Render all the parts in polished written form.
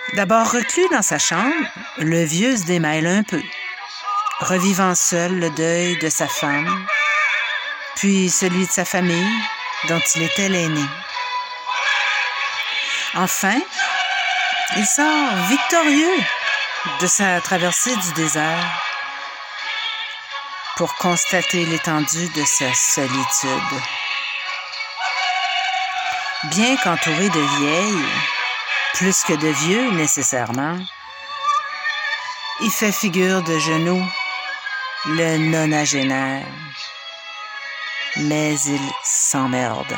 D'abord reclus dans sa chambre, le vieux se démêle un peu, revivant seul le deuil de sa femme, puis celui de sa famille, dont il était l'aîné. Enfin, il sort victorieux de sa traversée du désert pour constater l'étendue de sa solitude. Bien qu'entouré de vieilles, plus que de vieux nécessairement, il fait figure de genou, le nonagénaire. Mais il s'emmerde.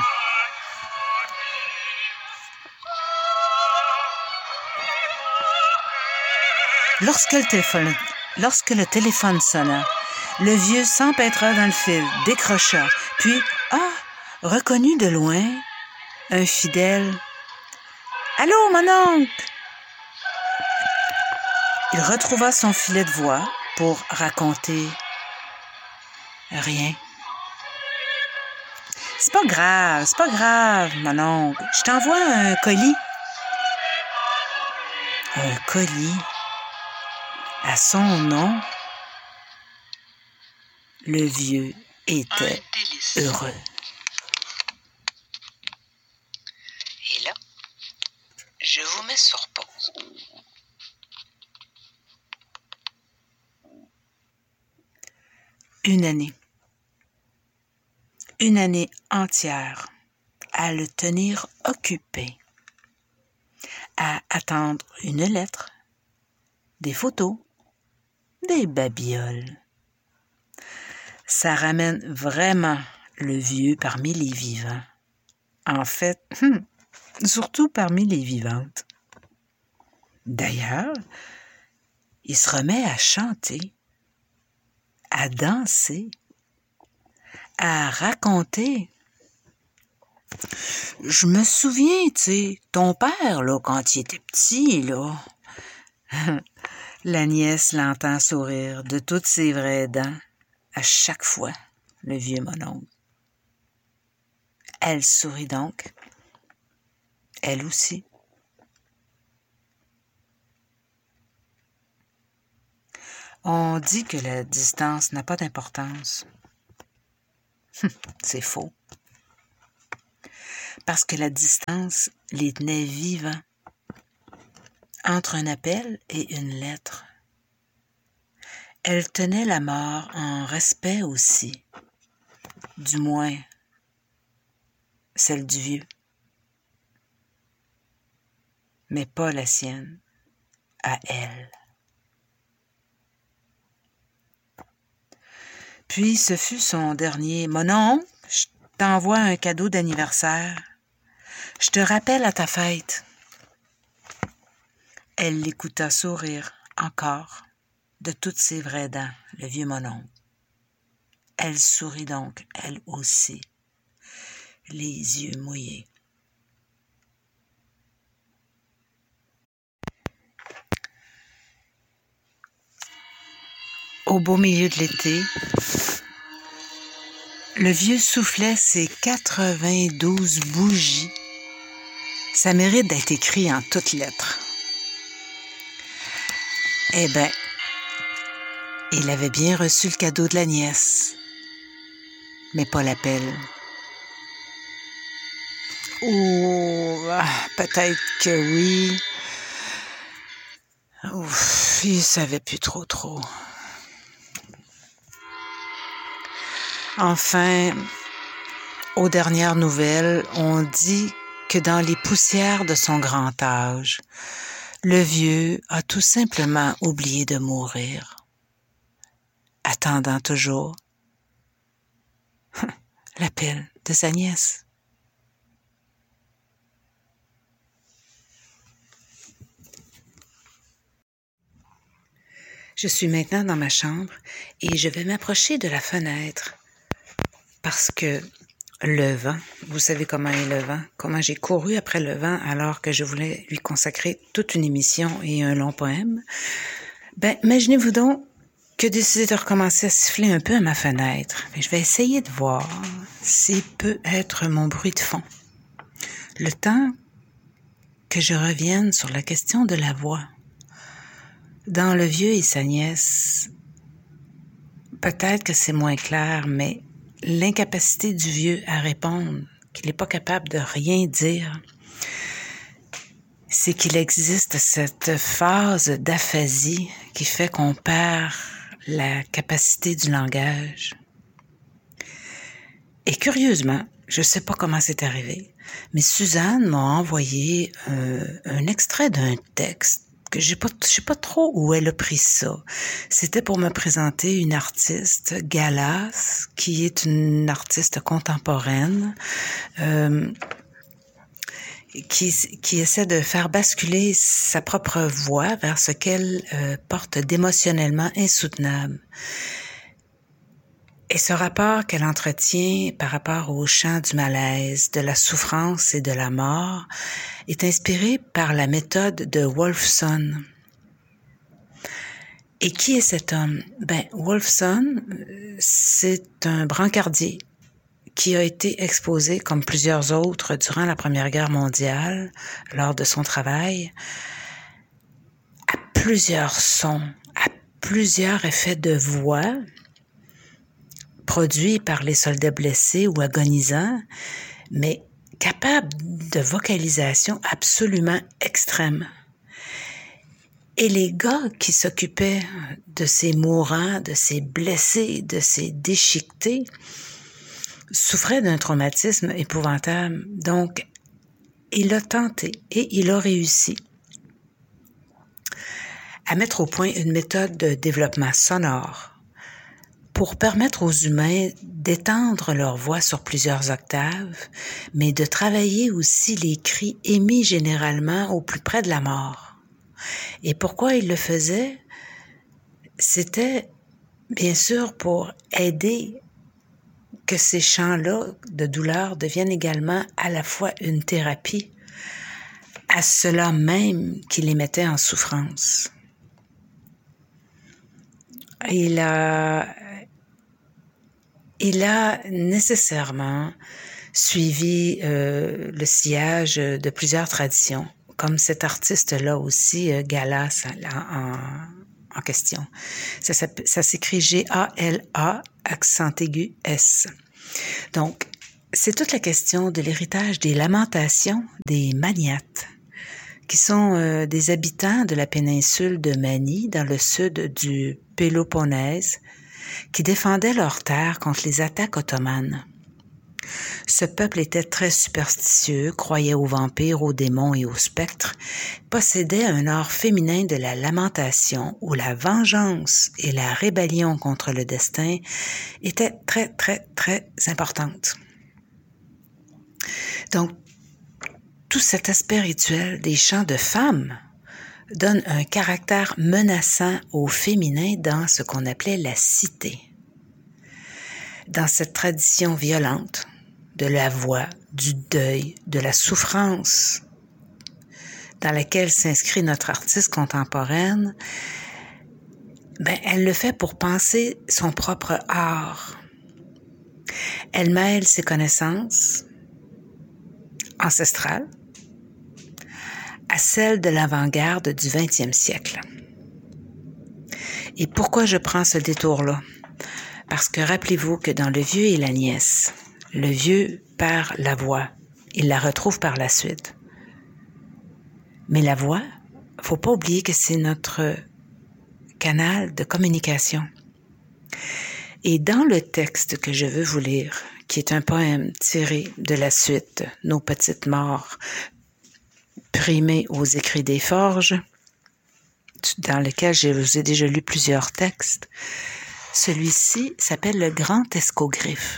Lorsque le téléphone sonna, le vieux s'empêtra dans le fil, décrocha, puis, reconnu de loin, un fidèle « Allô, mon oncle! » Il retrouva son filet de voix pour raconter rien. C'est pas grave, mon oncle. Je t'envoie un colis. Un colis à son nom. Le vieux était heureux. Et là, je vous mets sur pause. Une année entière à le tenir occupé, à attendre une lettre, des photos, des babioles. Ça ramène vraiment le vieux parmi les vivants. En fait, surtout parmi les vivantes. D'ailleurs, il se remet à chanter, à danser, à raconter. Je me souviens, tu sais, ton père, là, quand il était petit, là. La nièce l'entend sourire de toutes ses vraies dents à chaque fois, le vieux mononcle. Elle sourit donc, elle aussi. On dit que la distance n'a pas d'importance. C'est faux. Parce que la distance les tenait vivants entre un appel et une lettre. Elle tenait la mort en respect aussi, du moins celle du vieux, mais pas la sienne, à elle. Puis ce fut son dernier « Mon oncle, je t'envoie un cadeau d'anniversaire. Je te rappelle à ta fête. » Elle l'écouta sourire encore de toutes ses vraies dents, le vieux mononcle. Elle sourit donc, elle aussi, les yeux mouillés. Au beau milieu de l'été, le vieux soufflait ses 92 bougies. Ça mérite d'être écrit en toutes lettres. Eh bien, il avait bien reçu le cadeau de la nièce, mais pas l'appel. Ou peut-être que oui. Ouf, il savait plus trop. Enfin, aux dernières nouvelles, on dit que dans les poussières de son grand âge, le vieux a tout simplement oublié de mourir, attendant toujours l'appel de sa nièce. Je suis maintenant dans ma chambre et je vais m'approcher de la fenêtre parce que le vent, vous savez comment est le vent, comment j'ai couru après le vent alors que je voulais lui consacrer toute une émission et un long poème. Imaginez-vous donc que décider de recommencer à siffler un peu à ma fenêtre. Je vais essayer de voir s'il peut être mon bruit de fond. Le temps que je revienne sur la question de la voix. Dans Le vieux et sa nièce, peut-être que c'est moins clair, mais l'incapacité du vieux à répondre, qu'il n'est pas capable de rien dire, c'est qu'il existe cette phase d'aphasie qui fait qu'on perd la capacité du langage. Et curieusement, je ne sais pas comment c'est arrivé, mais Suzanne m'a envoyé un extrait d'un texte que je sais pas trop où elle a pris ça. C'était pour me présenter une artiste, Galas, qui est une artiste contemporaine, qui essaie de faire basculer sa propre voix vers ce qu'elle porte d'émotionnellement insoutenable. Et ce rapport qu'elle entretient par rapport au chant du malaise, de la souffrance et de la mort est inspiré par la méthode de Wolfson. Et qui est cet homme? Wolfson, c'est un brancardier qui a été exposé, comme plusieurs autres, durant la Première Guerre mondiale, lors de son travail, à plusieurs sons, à plusieurs effets de voix, produits par les soldats blessés ou agonisants, mais capable de vocalisation absolument extrême. Et les gars qui s'occupaient de ces mourants, de ces blessés, de ces déchiquetés, souffraient d'un traumatisme épouvantable. Donc, il a tenté et il a réussi à mettre au point une méthode de développement sonore pour permettre aux humains d'étendre leur voix sur plusieurs octaves, mais de travailler aussi les cris émis généralement au plus près de la mort. Et pourquoi il le faisait? C'était bien sûr pour aider que ces chants-là de douleur deviennent également à la fois une thérapie à ceux-là même qui les mettait en souffrance. Il a nécessairement suivi le sillage de plusieurs traditions, comme cet artiste-là aussi, Galas, en question. Ça s'écrit G-A-L-A, accent aigu S. Donc, c'est toute la question de l'héritage des lamentations des Maniates, qui sont des habitants de la péninsule de Mani, dans le sud du Péloponnèse, qui défendaient leurs terres contre les attaques ottomanes. Ce peuple était très superstitieux, croyait aux vampires, aux démons et aux spectres, possédait un art féminin de la lamentation où la vengeance et la rébellion contre le destin étaient très, très, très importantes. Donc, tout cet aspect rituel des chants de femmes donne un caractère menaçant au féminin dans ce qu'on appelait la cité. Dans cette tradition violente de la voix, du deuil, de la souffrance, dans laquelle s'inscrit notre artiste contemporaine, elle le fait pour penser son propre art. Elle mêle ses connaissances ancestrales à celles de l'avant-garde du 20e siècle. Et pourquoi je prends ce détour-là? Parce que rappelez-vous que dans Le vieux et la nièce, le vieux perd la voix. Il la retrouve par la suite. Mais la voix, faut pas oublier que c'est notre canal de communication. Et dans le texte que je veux vous lire, qui est un poème tiré de la suite « Nos petites morts », primé aux Écrits des Forges, dans lequel je vous ai déjà lu plusieurs textes, celui-ci s'appelle Le Grand Escogriffe.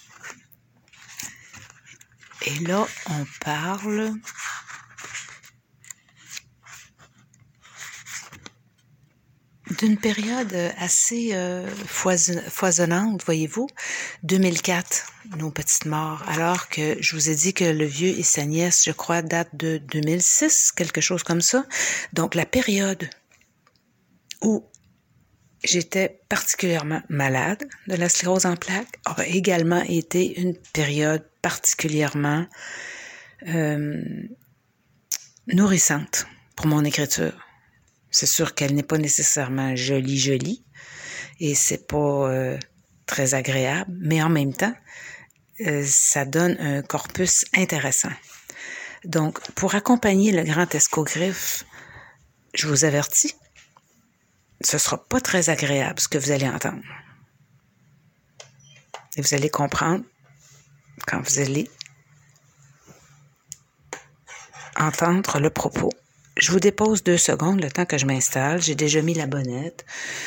Et là, on parle d'une période assez foisonnante, voyez-vous, 2004, Nos petites morts, alors que je vous ai dit que Le vieux et sa nièce, je crois, date de 2006, quelque chose comme ça. Donc, la période où j'étais particulièrement malade de la sclérose en plaques a également été une période particulièrement nourrissante pour mon écriture. C'est sûr qu'elle n'est pas nécessairement jolie, et c'est pas très agréable, mais en même temps, ça donne un corpus intéressant. Donc, pour accompagner le grand escogriffe, je vous avertis, ce ne sera pas très agréable ce que vous allez entendre. Et vous allez comprendre quand vous allez entendre le propos. Je vous dépose 2 secondes, le temps que je m'installe. J'ai déjà mis la bonnette.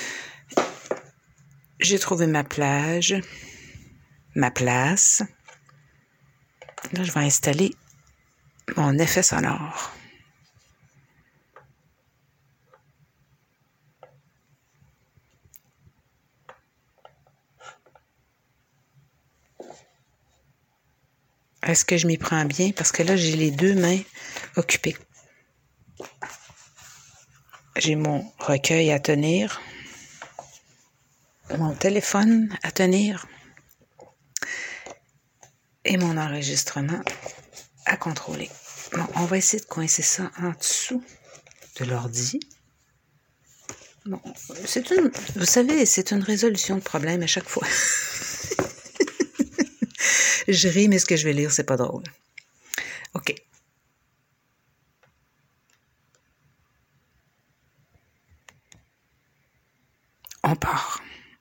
J'ai trouvé ma plage, ma place. Là, je vais installer mon effet sonore. Est-ce que je m'y prends bien? Parce que là, j'ai les 2 mains occupées. J'ai mon recueil à tenir, mon téléphone à tenir et mon enregistrement à contrôler. Bon, on va essayer de coincer ça en dessous de l'ordi. Bon, vous savez, c'est une résolution de problème à chaque fois. Je ris, mais ce que je vais lire, c'est pas drôle. OK. On part.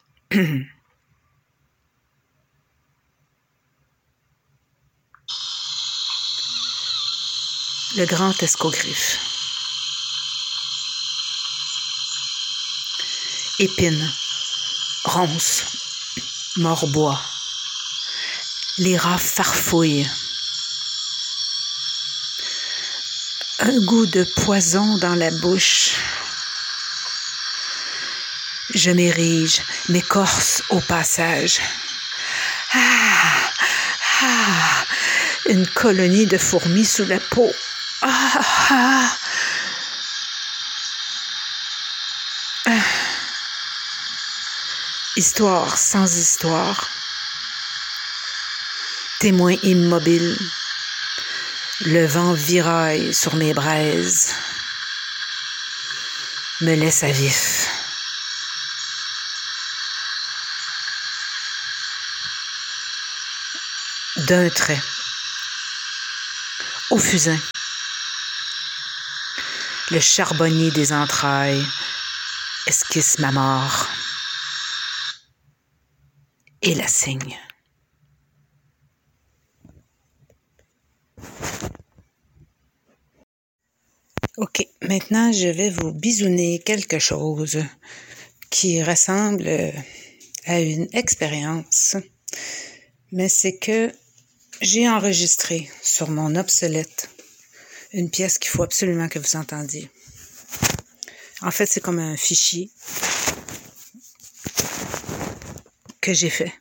Le grand escogriffe. Épine, ronce, morbois. Les rats farfouillent. Un goût de poison dans la bouche. Je m'érige, m'écorce au passage. Une colonie de fourmis sous la peau. Histoire sans histoire. Témoin immobile. Le vent viraille sur mes braises. Me laisse à vif. D'un trait. Au fusain. Le charbonnier des entrailles esquisse ma mort et la signe. OK, maintenant je vais vous bisouner quelque chose qui ressemble à une expérience, mais c'est que j'ai enregistré sur mon obsolète une pièce qu'il faut absolument que vous entendiez. En fait, c'est comme un fichier que j'ai fait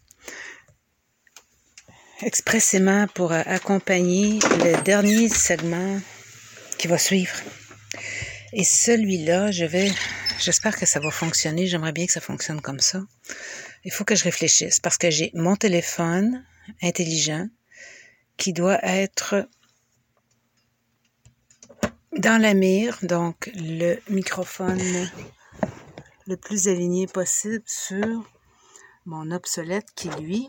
expressément pour accompagner le dernier segment qui va suivre. Et celui-là, j'espère que ça va fonctionner. J'aimerais bien que ça fonctionne comme ça. Il faut que je réfléchisse parce que j'ai mon téléphone intelligent qui doit être dans la mire, donc le microphone le plus aligné possible sur mon obsolète qui, lui,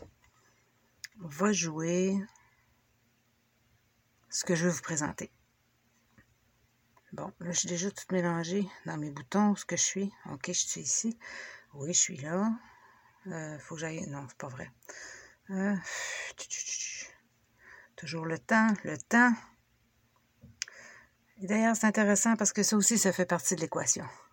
va jouer ce que je veux vous présenter. Bon, là, je suis déjà tout mélangée dans mes boutons. Où est-ce que je suis? OK, je suis ici. Oui, je suis là. Faut que j'aille... Non, c'est pas vrai. Toujours le temps. Et d'ailleurs, c'est intéressant parce que ça aussi, ça fait partie de l'équation.